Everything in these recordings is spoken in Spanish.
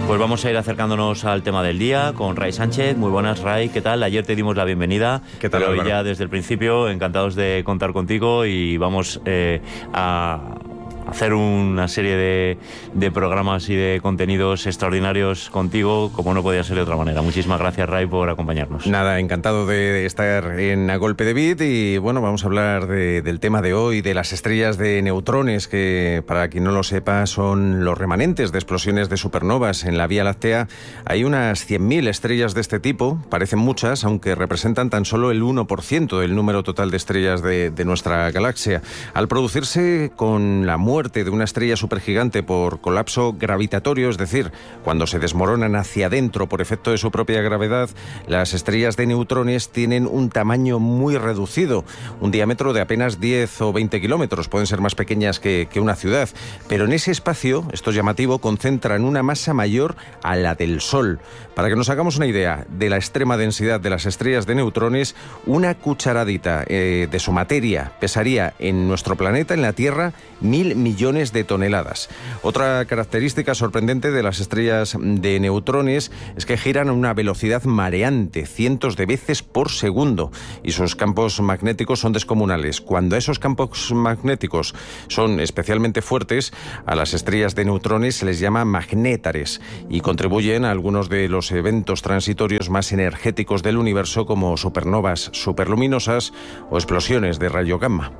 Pues vamos a ir acercándonos al tema del día con Ray Sánchez. Muy buenas, Ray, ¿qué tal? Ayer te dimos la bienvenida. ¿Qué tal, pero Álvaro? ya desde el principio encantados de contar contigo y vamos a hacer una serie de programas y de contenidos extraordinarios contigo, como no podía ser de otra manera. Muchísimas gracias, Ray, por acompañarnos. Nada, encantado de estar en A Golpe de Beat y bueno, vamos a hablar del tema de hoy, de las estrellas de neutrones, que para quien no lo sepa son los remanentes de explosiones de supernovas en la Vía Láctea. Hay unas 100.000 estrellas de este tipo, parecen muchas, aunque representan tan solo el 1% del número total de estrellas de nuestra galaxia. Al producirse con la muerte de una estrella supergigante por colapso gravitatorio, es decir, cuando se desmoronan hacia adentro por efecto de su propia gravedad, las estrellas de neutrones tienen un tamaño muy reducido, un diámetro de apenas 10 o 20 kilómetros, pueden ser más pequeñas que una ciudad, pero en ese espacio, esto es llamativo, concentran una masa mayor a la del Sol. Para que nos hagamos una idea de la extrema densidad de las estrellas de neutrones, una cucharadita de su materia pesaría en nuestro planeta, en la Tierra, 1.000 millones de toneladas. Otra característica sorprendente de las estrellas de neutrones es que giran a una velocidad mareante, cientos de veces por segundo, y sus campos magnéticos son descomunales. Cuando esos campos magnéticos son especialmente fuertes, a las estrellas de neutrones se les llama magnétares y contribuyen a algunos de los eventos transitorios más energéticos del universo, como supernovas superluminosas o explosiones de rayo gamma.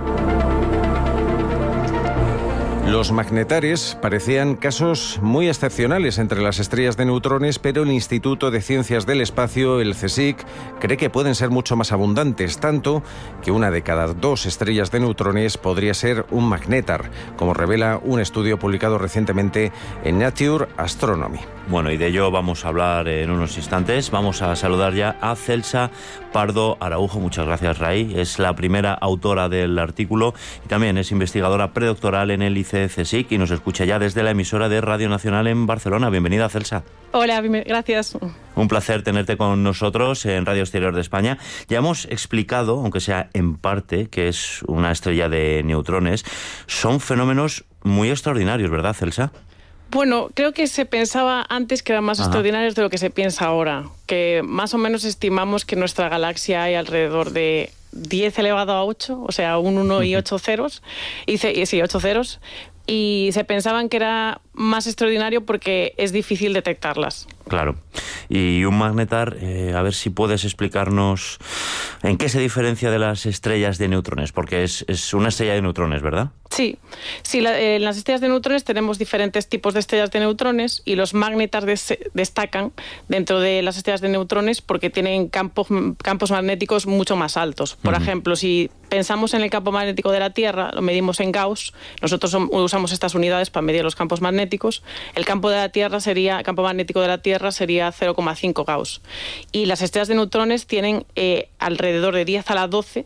Los magnetares parecían casos muy excepcionales entre las estrellas de neutrones, pero el Instituto de Ciencias del Espacio, el CSIC, cree que pueden ser mucho más abundantes, tanto que una de cada 2 estrellas de neutrones podría ser un magnetar, como revela un estudio publicado recientemente en Nature Astronomy. Bueno, y de ello vamos a hablar en unos instantes. Vamos a saludar ya a Celsa Pardo Araujo. Muchas gracias, Ray. Es la primera autora del artículo y también es investigadora predoctoral en el ICCSIC y nos escucha ya desde la emisora de Radio Nacional en Barcelona. Bienvenida, Celsa. Hola, gracias. Un placer tenerte con nosotros en Radio Exterior de España. Ya hemos explicado, aunque sea en parte, que es una estrella de neutrones. Son fenómenos muy extraordinarios, ¿verdad, Celsa? Bueno, creo que se pensaba antes que eran más extraordinarios de lo que se piensa ahora. Que más o menos estimamos que en nuestra galaxia hay alrededor de 10 elevado a 8, o sea, un 1 y 8 ceros. Sí, 8 ceros. Y se pensaban que era más extraordinario porque es difícil detectarlas. Claro. Y un magnetar, a ver si puedes explicarnos en qué se diferencia de las estrellas de neutrones, porque es una estrella de neutrones, ¿verdad? Sí, en las estrellas de neutrones tenemos diferentes tipos de estrellas de neutrones y los magnetars destacan dentro de las estrellas de neutrones porque tienen campos magnéticos mucho más altos. Por ejemplo, si pensamos en el campo magnético de la Tierra, lo medimos en Gauss, nosotros usamos estas unidades para medir los campos magnéticos, el campo magnético de la Tierra sería 0,5 Gauss. Y las estrellas de neutrones tienen alrededor de 10 a la 12,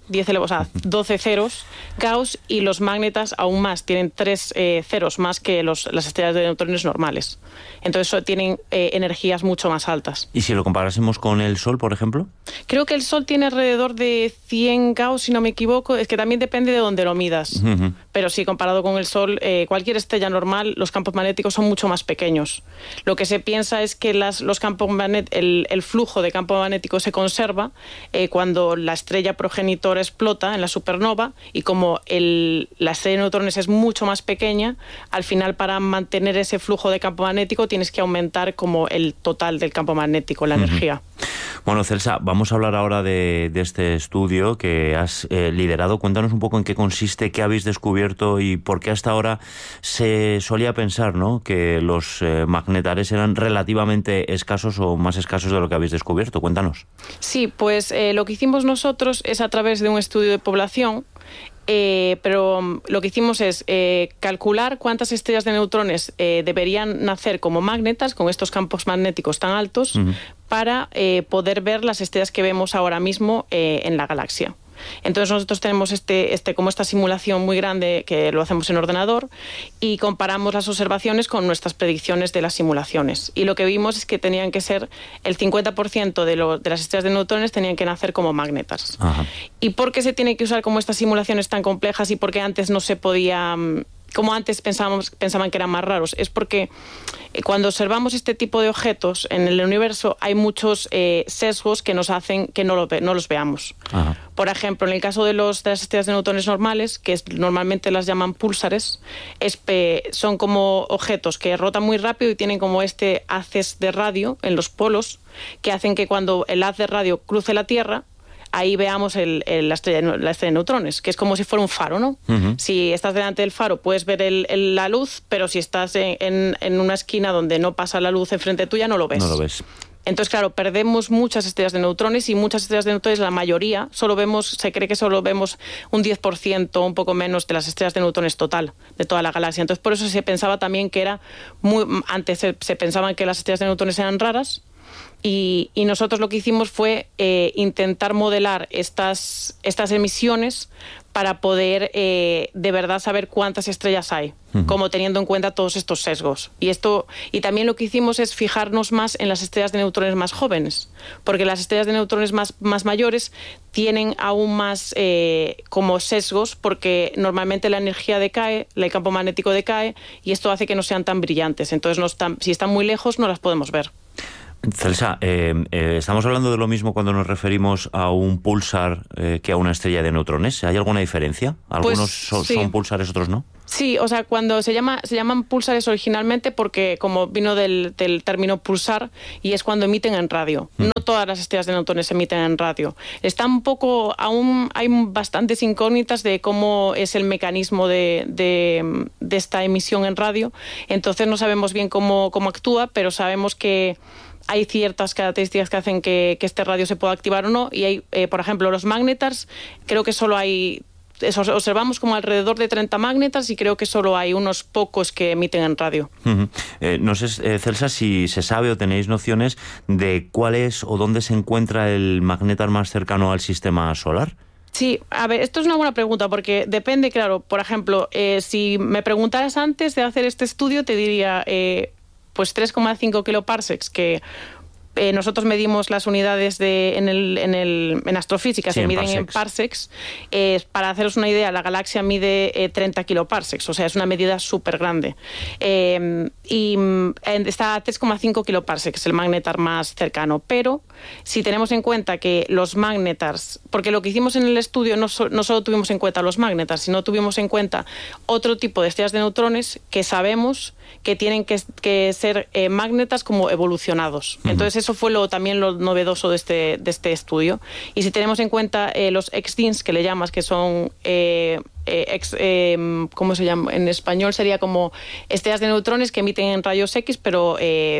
12 ceros Gauss, y los magnetas aún más, tienen 3 ceros más que las estrellas de neutrones normales. Entonces tienen energías mucho más altas. ¿Y si lo comparásemos con el Sol, por ejemplo? Creo que el Sol tiene alrededor de 100 Gauss, si no me equivoco. Es que también depende de dónde lo midas. Pero sí, comparado con el Sol, cualquier estrella normal, los campos magnéticos son mucho más pequeños. Lo que se piensa es que los campos el flujo de campo magnético se conserva cuando la estrella progenitora explota en la supernova, y como la estrella de neutrones es mucho más pequeña, al final para mantener ese flujo de campo magnético tienes que aumentar como el total del campo magnético, la energía. Bueno, Celsa, vamos a hablar ahora de este estudio que has liderado. Cuéntanos un poco en qué consiste, qué habéis descubierto y por qué hasta ahora se solía pensar, ¿no?, que los magnetares eran relativamente escasos o más escasos de lo que habéis descubierto. Cuéntanos. Sí, pues lo que hicimos nosotros es a través de un estudio de población. Pero lo que hicimos es calcular cuántas estrellas de neutrones deberían nacer como magnetas con estos campos magnéticos tan altos para poder ver las estrellas que vemos ahora mismo en la galaxia. Entonces nosotros tenemos como esta simulación muy grande que lo hacemos en ordenador y comparamos las observaciones con nuestras predicciones de las simulaciones. Y lo que vimos es que tenían que ser el 50% de las estrellas de neutrones tenían que nacer como magnetas. ¿Y por qué se tiene que usar como estas simulaciones tan complejas y por qué antes no se podía como antes pensaban que eran más raros, es porque cuando observamos este tipo de objetos en el universo hay muchos sesgos que nos hacen que no los veamos. Ajá. Por ejemplo, en el caso de las estrellas de neutrones normales, que normalmente las llaman púlsares, son como objetos que rotan muy rápido y tienen como haces de radio en los polos que hacen que cuando el haz de radio cruce la Tierra, ahí veamos la estrella de neutrones, que es como si fuera un faro, ¿no? Uh-huh. Si estás delante del faro puedes ver la luz, pero si estás en una esquina donde no pasa la luz enfrente tuya, no lo ves. No lo ves. Entonces, claro, perdemos muchas estrellas de neutrones y muchas estrellas de neutrones, la mayoría, se cree que solo vemos un 10%, un poco menos de las estrellas de neutrones total, de toda la galaxia. Entonces, por eso se pensaba también que antes se pensaban que las estrellas de neutrones eran raras. Y nosotros lo que hicimos fue intentar modelar estas emisiones para poder de verdad saber cuántas estrellas hay, como teniendo en cuenta todos estos sesgos. Y también lo que hicimos es fijarnos más en las estrellas de neutrones más jóvenes, porque las estrellas de neutrones más mayores tienen aún más como sesgos, porque normalmente la energía decae, el campo magnético decae, y esto hace que no sean tan brillantes. Entonces, si están muy lejos, no las podemos ver. Celsa, ¿estamos hablando de lo mismo cuando nos referimos a un púlsar que a una estrella de neutrones? ¿Hay alguna diferencia? ¿Algunos son púlsares, otros no? Sí, o sea, cuando se llaman púlsares originalmente porque como vino del término pulsar y es cuando emiten en radio. No todas las estrellas de neutrones emiten en radio. Aún hay bastantes incógnitas de cómo es el mecanismo de esta emisión en radio. Entonces no sabemos bien cómo actúa, pero sabemos que hay ciertas características que hacen que este radio se pueda activar o no. Y hay, por ejemplo, los magnetars, creo que solo hay... observamos como alrededor de 30 magnetars y creo que solo hay unos pocos que emiten en radio. Uh-huh. No sé, Celsa, si se sabe o tenéis nociones de cuál es o dónde se encuentra el magnetar más cercano al sistema solar. Sí, a ver, esto es una buena pregunta porque depende, claro, por ejemplo, si me preguntaras antes de hacer este estudio te diría pues 3,5 kiloparsecs, que nosotros medimos las unidades en astrofísica, se miden en parsecs. Para haceros una idea, la galaxia mide 30 kiloparsecs, o sea, es una medida súper grande. Y está a 3,5 kiloparsecs, el magnetar más cercano. Pero si tenemos en cuenta que los magnetars, porque lo que hicimos en el estudio no solo tuvimos en cuenta los magnetars, sino tuvimos en cuenta otro tipo de estrellas de neutrones que sabemos que tienen que ser magnetars como evolucionados. Entonces eso fue también lo novedoso de este estudio. Y si tenemos en cuenta los XDINs, que le llamas, que son ¿cómo se llama? En español sería como estrellas de neutrones que emiten en rayos X, pero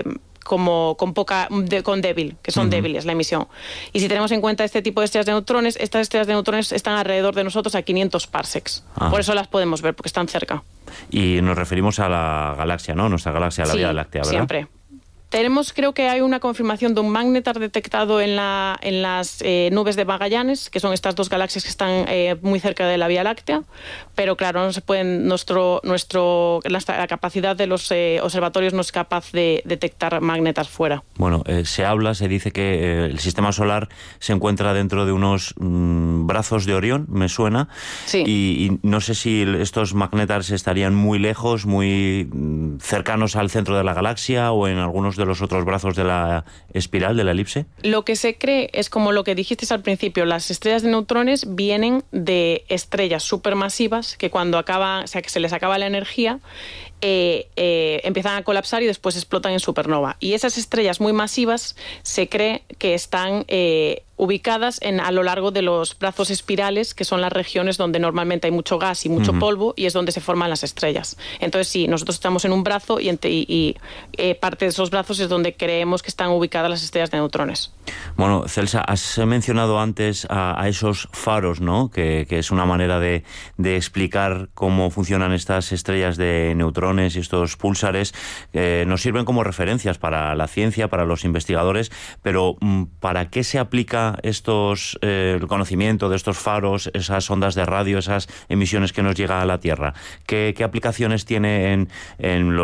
con débil, que son débiles la emisión. Y si tenemos en cuenta este tipo de estrellas de neutrones, estas estrellas de neutrones están alrededor de nosotros a 500 parsecs. Por eso las podemos ver, porque están cerca. Y nos referimos a la galaxia, ¿no? Nuestra galaxia, la Vía Láctea, ¿verdad? Siempre. Creo que hay una confirmación de un magnetar detectado en las nubes de Magallanes, que son estas dos galaxias que están muy cerca de la Vía Láctea, pero claro, no se pueden, la capacidad de los observatorios no es capaz de detectar magnetas fuera. Bueno, se dice que el sistema solar se encuentra dentro de unos brazos de Orión, me suena, sí. Y no sé si estos magnetars estarían muy lejos, muy cercanos al centro de la galaxia o en algunos de los otros brazos de la espiral, de la elipse. Lo que se cree es como lo que dijiste al principio, las estrellas de neutrones vienen de estrellas supermasivas que cuando se les acaba la energía empiezan a colapsar y después explotan en supernova. Y esas estrellas muy masivas se cree que están ubicadas a lo largo de los brazos espirales, que son las regiones donde normalmente hay mucho gas y mucho polvo, y es donde se forman las estrellas. Entonces sí, nosotros estamos en un brazo y parte de esos brazos es donde creemos que están ubicadas las estrellas de neutrones. Bueno, Celsa, has mencionado antes a esos faros, ¿no? Que es una manera de explicar cómo funcionan estas estrellas de neutrones y estos púlsares. Nos sirven como referencias para la ciencia, para los investigadores, pero ¿para qué se aplica el conocimiento de estos faros, esas ondas de radio, esas emisiones que nos llegan a la Tierra? ¿Qué aplicaciones tiene en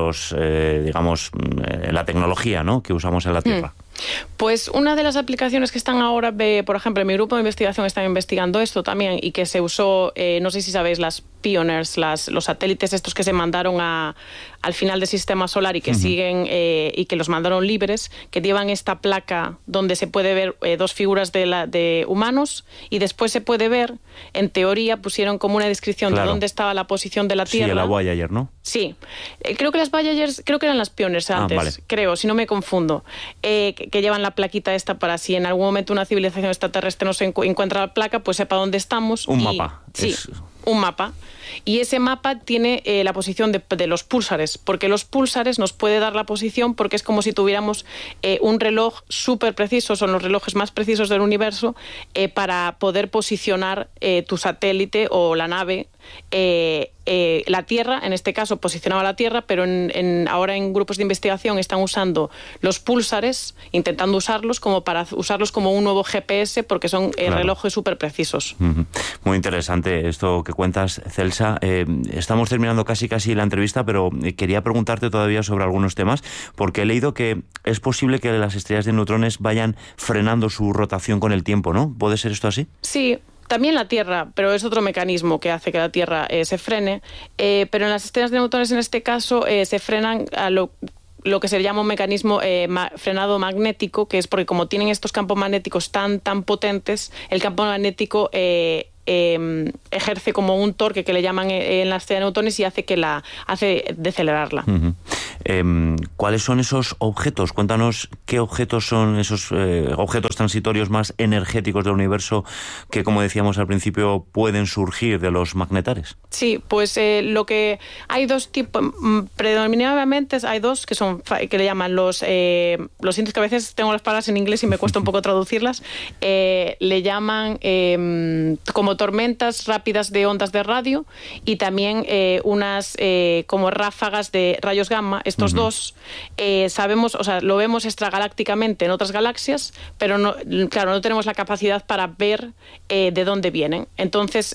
la tecnología, ¿no?, que usamos en la Tierra? Pues una de las aplicaciones que están ahora, por ejemplo, en mi grupo de investigación están investigando esto también y que se usó, no sé si sabéis, las Pioneers, los satélites estos que se mandaron al final del sistema solar y que siguen y que los mandaron libres, que llevan esta placa donde se puede ver dos figuras de humanos, y después se puede ver, en teoría pusieron como una descripción de dónde estaba la posición de la Tierra. Sí, la Voyager, ¿no? Sí, creo que las Voyagers, creo que eran las Pioneers antes, vale. creo, si no me confundo, que llevan la plaquita esta para si en algún momento una civilización extraterrestre no se encuentra la placa, pues sepa dónde estamos. Un mapa. Sí, un mapa. Y ese mapa tiene la posición de los púlsares, porque los púlsares nos puede dar la posición porque es como si tuviéramos un reloj súper preciso, son los relojes más precisos del universo, para poder posicionar tu satélite o la nave. La Tierra, en este caso, posicionaba la Tierra, pero ahora en grupos de investigación están usando los púlsares, intentando usarlos para usarlos como un nuevo GPS, porque son relojes súper precisos. Muy interesante esto que cuentas, Celsa. Estamos terminando casi la entrevista, pero quería preguntarte todavía sobre algunos temas, porque he leído que es posible que las estrellas de neutrones vayan frenando su rotación con el tiempo, ¿no? ¿Puede ser esto así? Sí. También la Tierra, pero es otro mecanismo que hace que la Tierra se frene. Pero en las estrellas de neutrones, en este caso, se frenan a lo que se llama un mecanismo frenado magnético, que es porque como tienen estos campos magnéticos tan potentes, el campo magnético ejerce como un torque que le llaman en la estrella de neutrones y hace decelerarla. ¿Cuáles son esos objetos? Cuéntanos qué objetos son esos objetos transitorios más energéticos del universo que, como decíamos al principio, pueden surgir de los magnetares. Sí, pues hay dos tipos, predominantemente hay dos que le llaman los siguientes, que a veces tengo las palabras en inglés y me cuesta un poco traducirlas, le llaman como tormentas rápidas de ondas de radio, y también unas como ráfagas de rayos gamma. Estos dos sabemos, o sea, lo vemos extragalácticamente en otras galaxias, pero no tenemos la capacidad para ver de dónde vienen. Entonces,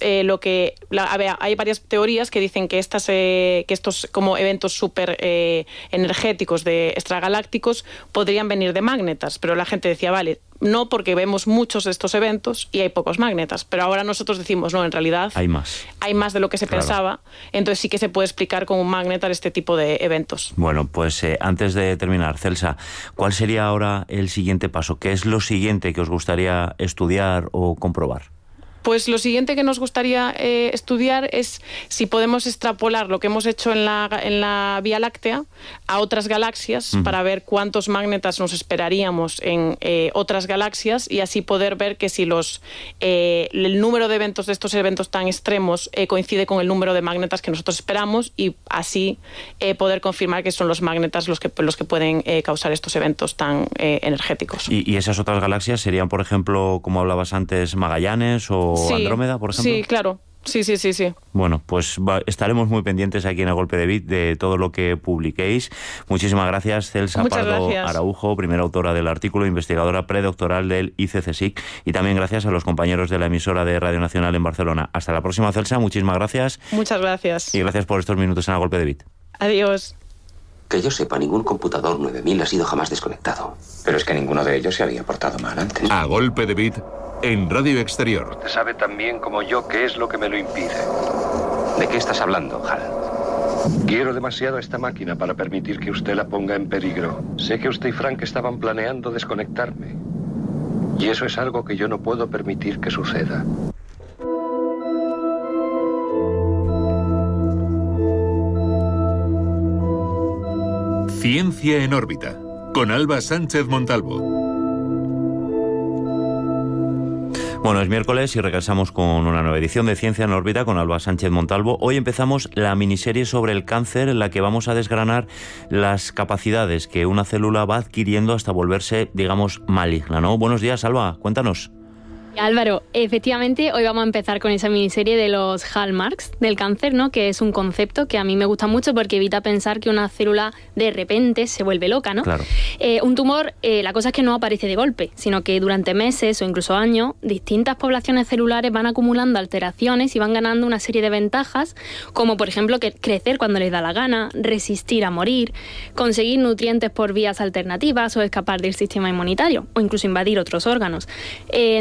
hay varias teorías que dicen que estos como eventos súper energéticos de extragalácticos podrían venir de magnetas, pero la gente decía, vale, no, porque vemos muchos de estos eventos y hay pocos magnetas, pero ahora nosotros decimos, no, en realidad hay más de lo que se pensaba, entonces sí que se puede explicar con un magnetar este tipo de eventos. Bueno, pues antes de terminar, Celsa, ¿cuál sería ahora el siguiente paso? ¿Qué es lo siguiente que os gustaría estudiar o comprobar? Pues lo siguiente que nos gustaría estudiar es si podemos extrapolar lo que hemos hecho en la Vía Láctea a otras galaxias, para ver cuántos magnetas nos esperaríamos en otras galaxias, y así poder ver que si el número de eventos de estos eventos tan extremos coincide con el número de magnetas que nosotros esperamos, y así poder confirmar que son los magnetas los que pueden causar estos eventos tan energéticos. ¿Y esas otras galaxias serían, por ejemplo, como hablabas antes, Magallanes o Andrómeda, por ejemplo? Sí, claro. Sí. Bueno, pues estaremos muy pendientes aquí en El Golpe de Bit de todo lo que publiquéis. Muchísimas gracias, Celsa Pardo Araujo, primera autora del artículo, investigadora predoctoral del ICCSIC, y también gracias a los compañeros de la emisora de Radio Nacional en Barcelona. Hasta la próxima, Celsa, muchísimas gracias. Muchas gracias. Y gracias por estos minutos en El Golpe de Bit. Adiós. Que yo sepa, ningún computador 9000 ha sido jamás desconectado. Pero es que ninguno de ellos se había portado mal antes. A Golpe de Bit en Radio Exterior. Usted sabe tan bien como yo qué es lo que me lo impide. ¿De qué estás hablando, Hal? Quiero demasiado a esta máquina para permitir que usted la ponga en peligro. Sé que usted y Frank estaban planeando desconectarme. Y eso es algo que yo no puedo permitir que suceda. Ciencia en órbita, con Alba Sánchez Montalvo. Bueno, es miércoles y regresamos con una nueva edición de Ciencia en órbita con Alba Sánchez Montalvo. Hoy empezamos la miniserie sobre el cáncer, en la que vamos a desgranar las capacidades que una célula va adquiriendo hasta volverse, digamos, maligna, ¿no? Buenos días, Alba, cuéntanos. Álvaro, efectivamente, hoy vamos a empezar con esa miniserie de los hallmarks del cáncer, ¿no? Que es un concepto que a mí me gusta mucho porque evita pensar que una célula de repente se vuelve loca, ¿no? Claro. Un tumor, la cosa es que no aparece de golpe, sino que durante meses o incluso años, distintas poblaciones celulares van acumulando alteraciones y van ganando una serie de ventajas, como por ejemplo crecer cuando les da la gana, resistir a morir, conseguir nutrientes por vías alternativas o escapar del sistema inmunitario, o incluso invadir otros órganos. Entonces hoy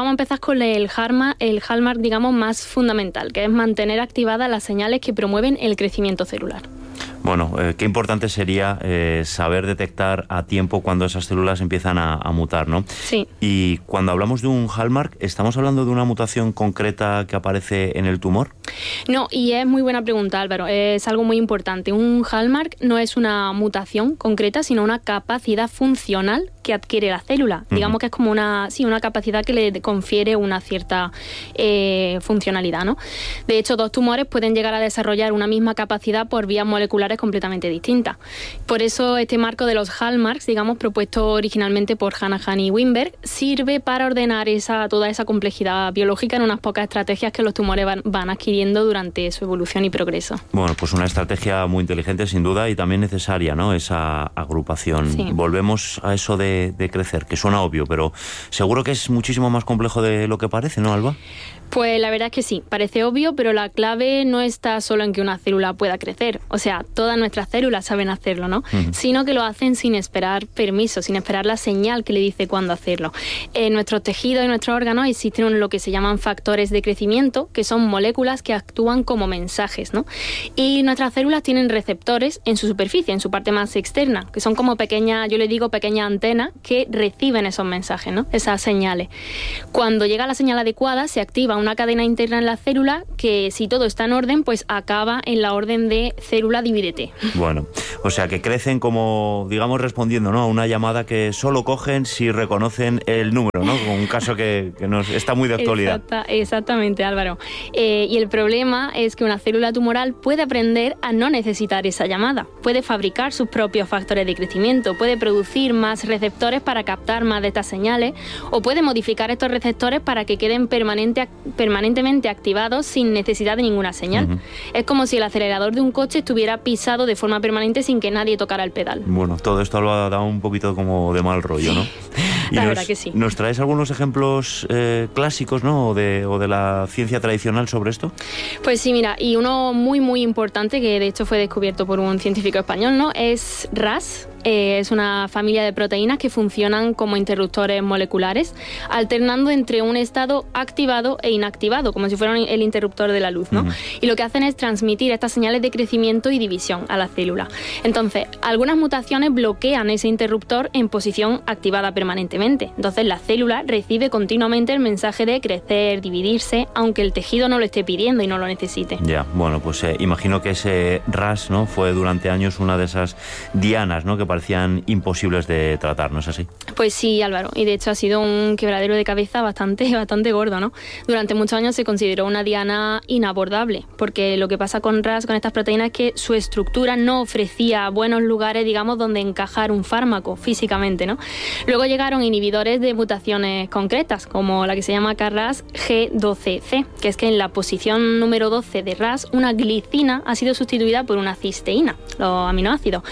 vamos a empezar con el hallmark, digamos, más fundamental, que es mantener activadas las señales que promueven el crecimiento celular. Bueno, qué importante sería saber detectar a tiempo cuando esas células empiezan a mutar, ¿no? Sí. Y cuando hablamos de un hallmark, ¿estamos hablando de una mutación concreta que aparece en el tumor? No, y es muy buena pregunta, Álvaro. Es algo muy importante. Un hallmark no es una mutación concreta, sino una capacidad funcional que adquiere la célula. Digamos que es como una capacidad que le confiere una cierta funcionalidad, ¿no? De hecho, 2 tumores pueden llegar a desarrollar una misma capacidad por vías moleculares completamente distintas. Por eso este marco de los hallmarks, digamos, propuesto originalmente por Hanahan y Weinberg, sirve para ordenar toda esa complejidad biológica en unas pocas estrategias que los tumores van adquiriendo durante su evolución y progreso. Bueno, pues una estrategia muy inteligente sin duda y también necesaria, ¿no? Esa agrupación. Sí. Volvemos a eso de crecer, que suena obvio, pero seguro que es muchísimo más complejo de lo que parece, ¿no, Alba? Pues la verdad es que sí, parece obvio, pero la clave no está solo en que una célula pueda crecer. O sea, todas nuestras células saben hacerlo, ¿no? Sino que lo hacen sin esperar permiso, sin esperar la señal que le dice cuándo hacerlo. En nuestros tejidos y nuestros órganos existen lo que se llaman factores de crecimiento, que son moléculas que actúan como mensajes, ¿no? Y nuestras células tienen receptores en su superficie, en su parte más externa, que son como pequeñas, yo le digo pequeñas antenas que reciben esos mensajes, ¿no? Esas señales. Cuando llega la señal adecuada, se activa una cadena interna en la célula que, si todo está en orden, pues acaba en la orden de célula divídete. Bueno, o sea que crecen como, digamos, respondiendo, ¿no?, a una llamada que solo cogen si reconocen el número, ¿no? Un caso que nos está muy de actualidad. Exactamente, Álvaro. Y el problema es que una célula tumoral puede aprender a no necesitar esa llamada. Puede fabricar sus propios factores de crecimiento, puede producir más receptores para captar más de estas señales, o puede modificar estos receptores para que queden permanentemente activados sin necesidad de ninguna señal. Es como si el acelerador de un coche estuviera pisado de forma permanente sin que nadie tocara el pedal. Bueno, todo esto lo ha dado un poquito como de mal rollo, ¿no? Y la verdad que sí. ¿Nos traes algunos ejemplos clásicos, ¿no?, o de la ciencia tradicional sobre esto? Pues sí, mira, y uno muy muy importante, que de hecho fue descubierto por un científico español, ¿no?, es RAS. Es una familia de proteínas que funcionan como interruptores moleculares, alternando entre un estado activado e inactivado, como si fueran el interruptor de la luz, ¿no? Y lo que hacen es transmitir estas señales de crecimiento y división a la célula. Entonces, algunas mutaciones bloquean ese interruptor en posición activada permanentemente. Entonces, la célula recibe continuamente el mensaje de crecer, dividirse, aunque el tejido no lo esté pidiendo y no lo necesite. Ya, bueno, pues imagino que ese RAS, ¿no?, fue durante años una de esas dianas, ¿no?, que parecían imposibles de tratar, ¿no es así? Pues sí, Álvaro, y de hecho ha sido un quebradero de cabeza bastante gordo, ¿no? Durante muchos años se consideró una diana inabordable, porque lo que pasa con RAS, con estas proteínas, es que su estructura no ofrecía buenos lugares, digamos, donde encajar un fármaco físicamente, ¿no? Luego llegaron inhibidores de mutaciones concretas, como la que se llama KRAS G12C, que es que en la posición número 12 de RAS, una glicina ha sido sustituida por una cisteína, los aminoácidos.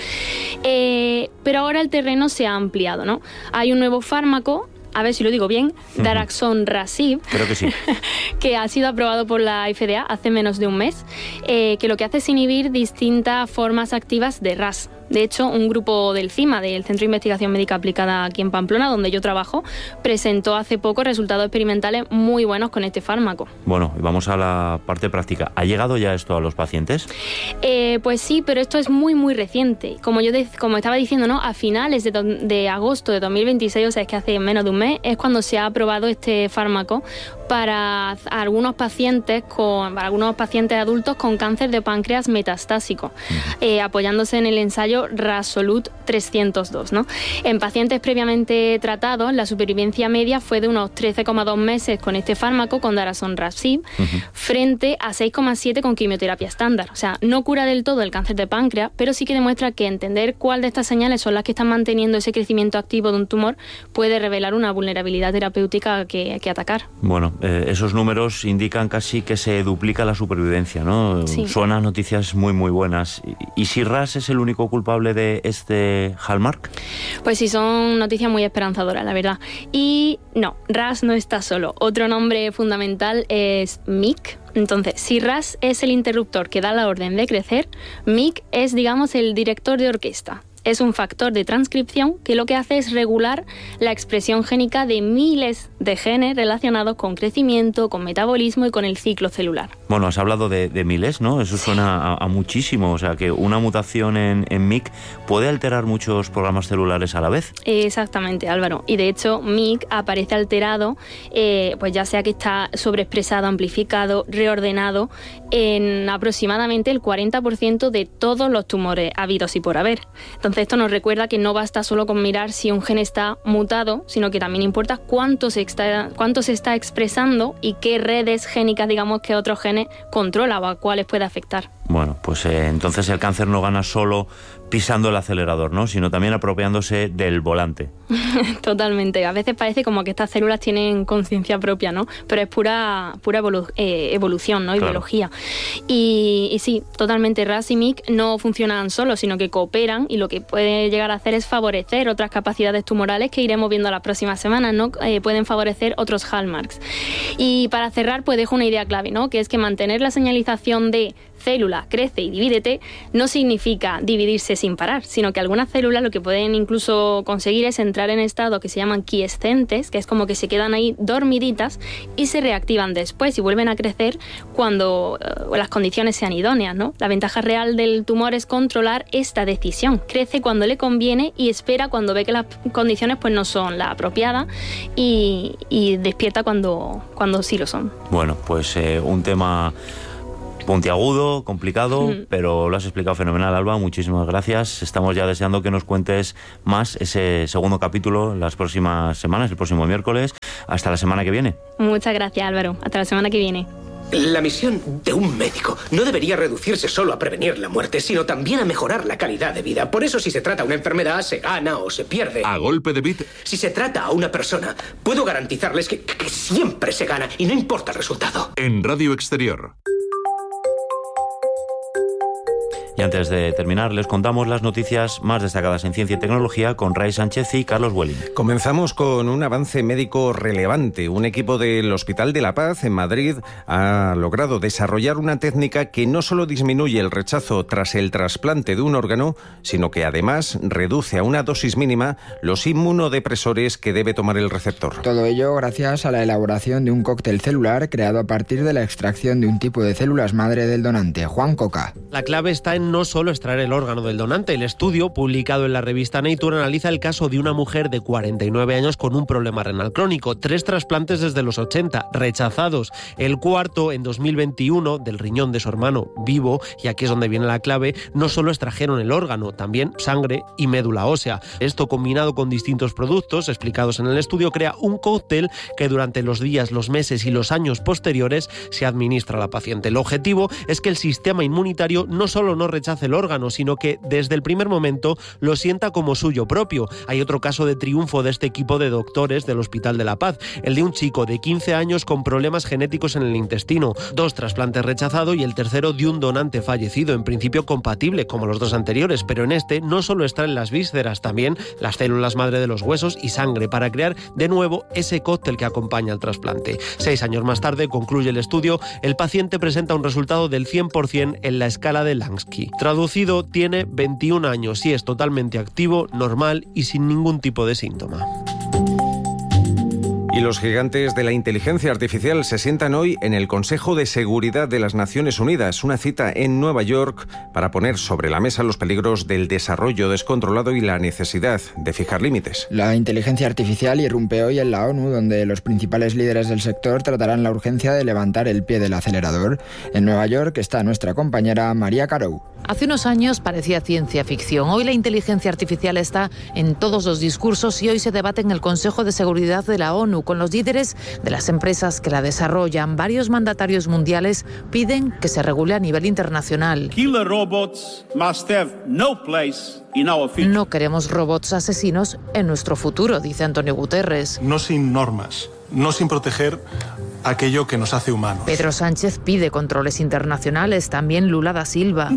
Pero ahora el terreno se ha ampliado, ¿no? Hay un nuevo fármaco, a ver si lo digo bien, daraxonrasib, creo que sí, que ha sido aprobado por la FDA hace menos de un mes, que lo que hace es inhibir distintas formas activas de RAS. De hecho, un grupo del CIMA, del Centro de Investigación Médica Aplicada aquí en Pamplona, donde yo trabajo, presentó hace poco resultados experimentales muy buenos con este fármaco. Bueno, y vamos a la parte práctica. ¿Ha llegado ya esto a los pacientes? Pues sí, pero esto es muy muy reciente. Como estaba diciendo, ¿no?, a finales de agosto de 2026, o sea, es que hace menos de un mes, es cuando se ha aprobado este fármaco para algunos pacientes adultos con cáncer de páncreas metastásico, apoyándose en el ensayo RASolute 302, ¿no? En pacientes previamente tratados, la supervivencia media fue de unos 13,2 meses con este fármaco, con daraxonrasib, frente a 6,7 con quimioterapia estándar. O sea, no cura del todo el cáncer de páncreas, pero sí que demuestra que entender cuál de estas señales son las que están manteniendo ese crecimiento activo de un tumor puede revelar una vulnerabilidad terapéutica que atacar. Bueno, esos números indican casi que se duplica la supervivencia, ¿no? Sí. Suenan noticias muy muy buenas. ¿Y si RAS es el único culpable de este hallmark? Pues sí, son noticias muy esperanzadoras, la verdad. Y no, RAS no está solo. Otro nombre fundamental es MYC. Entonces, si RAS es el interruptor que da la orden de crecer, MYC es, digamos, el director de orquesta. Es un factor de transcripción que lo que hace es regular la expresión génica de miles de genes relacionados con crecimiento, con metabolismo y con el ciclo celular. Bueno, has hablado de miles, ¿no? Eso suena a muchísimo. O sea, que una mutación en MYC puede alterar muchos programas celulares a la vez. Exactamente, Álvaro. Y de hecho, MYC aparece alterado, pues ya sea que está sobreexpresado, amplificado, reordenado, en aproximadamente el 40% de todos los tumores habidos y por haber. Entonces, esto nos recuerda que no basta solo con mirar si un gen está mutado, sino que también importa cuánto se está expresando y qué redes génicas, digamos, que otros genes controla o a cuáles puede afectar. Bueno, pues entonces el cáncer no gana solo pisando el acelerador, ¿no? Sino también apropiándose del volante. Totalmente. A veces parece como que estas células tienen conciencia propia, ¿no? Pero es pura evolución, ¿no? Y claro. Biología. Y sí, totalmente. RAS y MYC no funcionan solos, sino que cooperan, y lo que puede llegar a hacer es favorecer otras capacidades tumorales que iremos viendo las próximas semanas, ¿no? Pueden favorecer otros hallmarks. Y para cerrar, pues dejo una idea clave, ¿no? Que es que mantener la señalización de célula, crece y divídete no significa dividirse sin parar, sino que algunas células lo que pueden incluso conseguir es entrar en estados que se llaman quiescentes, que es como que se quedan ahí dormiditas y se reactivan después y vuelven a crecer cuando las condiciones sean idóneas, ¿no? La ventaja real del tumor es controlar esta decisión. Crece cuando le conviene y espera cuando ve que las condiciones pues no son la apropiada, y despierta cuando sí lo son. Bueno, pues un tema puntiagudo, complicado, pero lo has explicado fenomenal, Alba. Muchísimas gracias. Estamos ya deseando que nos cuentes más ese segundo capítulo las próximas semanas, el próximo miércoles. Hasta la semana que viene. Muchas gracias, Álvaro. Hasta la semana que viene. La misión de un médico no debería reducirse solo a prevenir la muerte, sino también a mejorar la calidad de vida. Por eso, si se trata una enfermedad, se gana o se pierde. A golpe de bit. Si se trata a una persona, puedo garantizarles que siempre se gana, y no importa el resultado. En Radio Exterior. Y antes de terminar, les contamos las noticias más destacadas en ciencia y tecnología con Ray Sánchez y Carlos Welling. Comenzamos con un avance médico relevante. Un equipo del Hospital de la Paz en Madrid ha logrado desarrollar una técnica que no solo disminuye el rechazo tras el trasplante de un órgano, sino que además reduce a una dosis mínima los inmunodepresores que debe tomar el receptor. Todo ello gracias a la elaboración de un cóctel celular creado a partir de la extracción de un tipo de células madre del donante, Juan Coca. La clave está en no solo extraer el órgano del donante. El estudio, publicado en la revista Nature, analiza el caso de una mujer de 49 años con un problema renal crónico. 3 trasplantes desde los 80, rechazados. El cuarto, en 2021, del riñón de su hermano vivo, y aquí es donde viene la clave, no solo extrajeron el órgano, también sangre y médula ósea. Esto, combinado con distintos productos explicados en el estudio, crea un cóctel que durante los días, los meses y los años posteriores se administra a la paciente. El objetivo es que el sistema inmunitario no solo no rechace el órgano, sino que desde el primer momento lo sienta como suyo propio. Hay otro caso de triunfo de este equipo de doctores del Hospital de la Paz, el de un chico de 15 años con problemas genéticos en el intestino, 2 trasplantes rechazados y el tercero de un donante fallecido, en principio compatible como los 2 anteriores, pero en este no solo extraen las vísceras, también las células madre de los huesos y sangre para crear de nuevo ese cóctel que acompaña al trasplante. 6 años más tarde, concluye el estudio, el paciente presenta un resultado del 100% en la escala de Lansky. Traducido, tiene 21 años y es totalmente activo, normal y sin ningún tipo de síntoma. Y los gigantes de la inteligencia artificial se sientan hoy en el Consejo de Seguridad de las Naciones Unidas, una cita en Nueva York para poner sobre la mesa los peligros del desarrollo descontrolado y la necesidad de fijar límites. La inteligencia artificial irrumpe hoy en la ONU, donde los principales líderes del sector tratarán la urgencia de levantar el pie del acelerador. En Nueva York está nuestra compañera María Carou. Hace unos años parecía ciencia ficción. Hoy la inteligencia artificial está en todos los discursos y hoy se debate en el Consejo de Seguridad de la ONU con los líderes de las empresas que la desarrollan. Varios mandatarios mundiales piden que se regule a nivel internacional. Killer robots must have no place in our future. No queremos robots asesinos en nuestro futuro, dice Antonio Guterres. No sin normas, no sin proteger aquello que nos hace humanos. Pedro Sánchez pide controles internacionales, también Lula da Silva.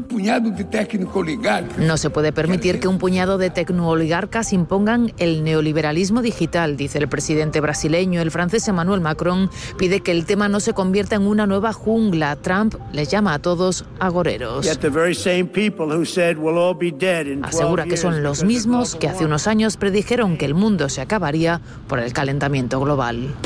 No se puede permitir que un puñado de tecnooligarcas impongan el neoliberalismo digital, dice el presidente brasileño. El francés Emmanuel Macron pide que el tema no se convierta en una nueva jungla. Trump les llama a todos agoreros. Asegura que son los mismos que hace unos años predijeron que el mundo se acabaría por el calentamiento global.